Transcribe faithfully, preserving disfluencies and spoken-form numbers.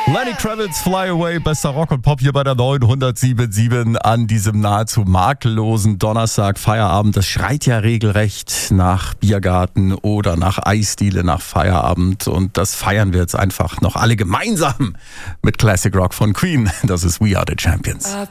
Lenny Kravitz, Fly Away, bester Rock und Pop hier bei der neunhundertsieben Komma sieben an diesem nahezu makellosen Donnerstag. Feierabend, das schreit ja regelrecht nach Biergarten oder nach Eisdiele nach Feierabend. Und das feiern wir jetzt einfach noch alle gemeinsam mit Classic Rock von Queen. Das ist We Are The Champions.